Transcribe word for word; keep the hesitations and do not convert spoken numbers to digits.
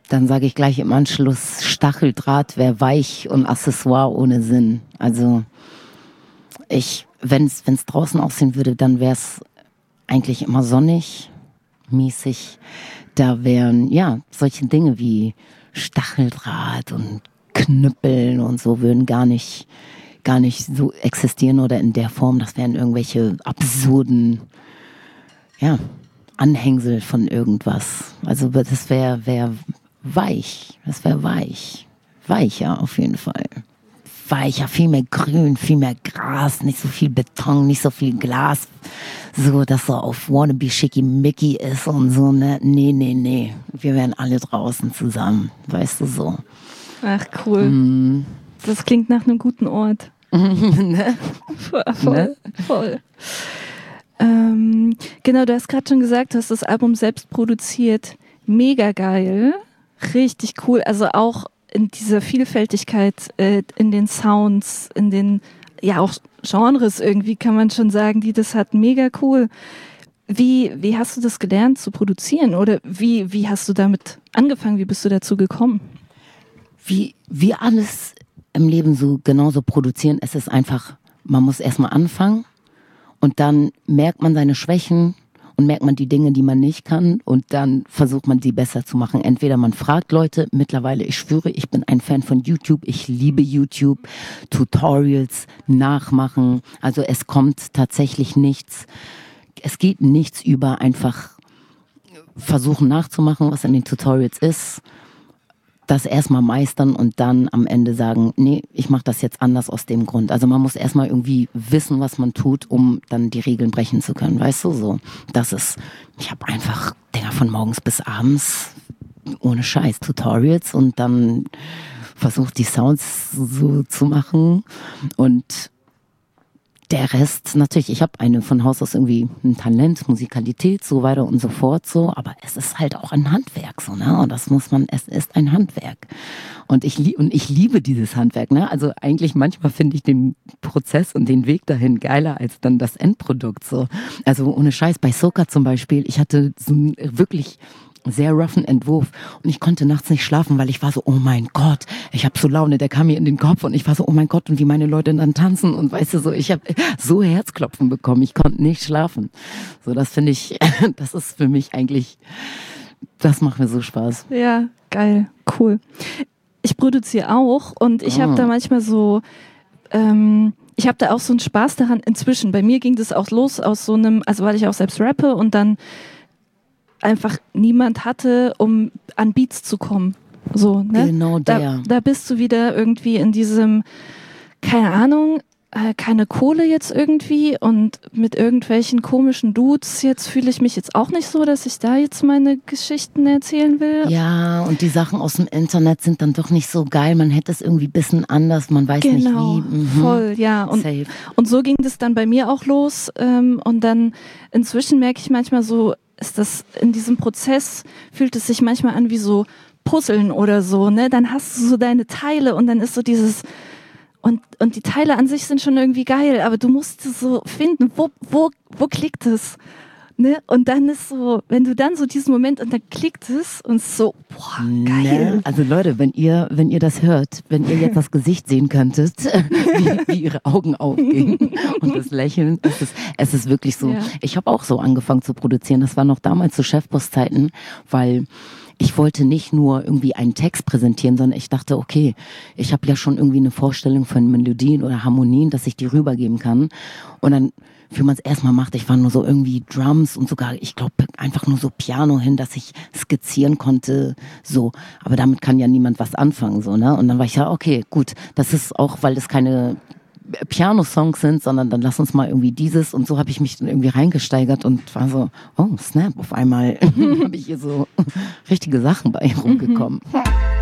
Dann sage ich gleich im Anschluss, Stacheldraht wäre weich und Accessoire ohne Sinn. Also ich, wenn es draußen aussehen würde, dann wäre es eigentlich immer sonnig, mäßig. Da wären, ja, solche Dinge wie Stacheldraht und Knüppeln und so würden gar nicht, gar nicht so existieren oder in der Form. Das wären irgendwelche absurden, ja, Anhängsel von irgendwas. Also das wäre wär weich. Das wäre weich. Weicher auf jeden Fall. Weicher, viel mehr Grün, viel mehr Gras, nicht so viel Beton, nicht so viel Glas. So, dass so auf Wannabe Schickimicki ist und so, ne? Nee, nee, nee. Wir wären alle draußen zusammen. Weißt du so. Ach, cool. Mm. Das klingt nach einem guten Ort. Ne? Voll. Voll. Ne? voll. Ähm, genau, du hast gerade schon gesagt, du hast das Album selbst produziert. Mega geil. Richtig cool. Also auch in dieser Vielfältigkeit, äh, in den Sounds, in den, ja auch Genres irgendwie, kann man schon sagen, die das hat. Mega cool. Wie, wie hast du das gelernt zu produzieren? Oder wie, wie hast du damit angefangen? Wie bist du dazu gekommen? Wie, wie alles im Leben so genauso produzieren, es ist einfach, man muss erstmal anfangen und dann merkt man seine Schwächen und merkt man die Dinge, die man nicht kann und dann versucht man, die besser zu machen. Entweder man fragt Leute, mittlerweile, ich schwöre, ich bin ein Fan von YouTube, ich liebe YouTube, Tutorials, nachmachen, also es kommt tatsächlich nichts, es geht nichts über einfach versuchen nachzumachen, was in den Tutorials ist, das erstmal meistern und dann am Ende sagen, nee, ich mache das jetzt anders aus dem Grund. Also man muss erstmal irgendwie wissen, was man tut, um dann die Regeln brechen zu können, weißt du, so. Das ist, ich habe einfach Dinger von morgens bis abends, ohne Scheiß, Tutorials und dann versucht die Sounds so zu machen und der Rest, natürlich, ich habe eine von Haus aus irgendwie ein Talent, Musikalität, so weiter und so fort, so, aber es ist halt auch ein Handwerk, so, ne, und das muss man, es ist ein Handwerk. Und ich, lieb, und ich liebe dieses Handwerk, ne, also eigentlich manchmal finde ich den Prozess und den Weg dahin geiler als dann das Endprodukt, so. Also ohne Scheiß, bei Soca zum Beispiel, ich hatte so einen wirklich sehr roughen Entwurf und ich konnte nachts nicht schlafen, weil ich war so, oh mein Gott, ich habe so Laune, der kam mir in den Kopf und ich war so, oh mein Gott, und wie meine Leute dann tanzen und weißt du so, ich habe so Herzklopfen bekommen, ich konnte nicht schlafen. So, das finde ich, das ist für mich eigentlich, das macht mir so Spaß. Ja, geil, cool. Ich produziere auch und ich oh. habe da manchmal so, ähm, ich habe da auch so einen Spaß daran inzwischen. Bei mir ging das auch los aus so einem, also weil ich auch selbst rappe und dann einfach niemand hatte, um an Beats zu kommen. So, ne? Genau der. Da, da bist du wieder irgendwie in diesem, keine Ahnung, äh, keine Kohle jetzt irgendwie und mit irgendwelchen komischen Dudes, jetzt fühle ich mich jetzt auch nicht so, dass ich da jetzt meine Geschichten erzählen will. Ja, und die Sachen aus dem Internet sind dann doch nicht so geil, man hätte es irgendwie ein bisschen anders, man weiß genau, nicht wie. Mhm. Voll, ja. Und, und so ging das dann bei mir auch los ähm, und dann inzwischen merke ich manchmal so, ist das in diesem Prozess, fühlt es sich manchmal an wie so Puzzeln oder so, ne? Dann hast du so deine Teile und dann ist so dieses, und, und die Teile an sich sind schon irgendwie geil, aber du musst es so finden, wo, wo, wo klickt es? Ne? Und dann ist so, wenn du dann so diesen Moment und dann klickt es und so, boah, geil. Ne? Also Leute, wenn ihr, wenn ihr das hört, wenn ihr jetzt das Gesicht sehen könntet, wie, wie ihre Augen aufgingen und das Lächeln, es ist, es ist wirklich so. Ja. Ich habe auch so angefangen zu produzieren, das war noch damals zu Chefboss-Zeiten, weil ich wollte nicht nur irgendwie einen Text präsentieren, sondern ich dachte, okay, ich habe ja schon irgendwie eine Vorstellung von Melodien oder Harmonien, dass ich die rübergeben kann. Und dann, wie man es erstmal macht, ich war nur so irgendwie Drums und sogar, ich glaube, einfach nur so Piano hin, dass ich skizzieren konnte, so. Aber damit kann ja niemand was anfangen, so, ne? Und dann war ich ja, okay, gut, das ist auch, weil das keine Piano-Songs sind, sondern dann lass uns mal irgendwie dieses, und so habe ich mich dann irgendwie reingesteigert und war so, oh, snap, auf einmal habe ich hier so richtige Sachen bei rumgekommen.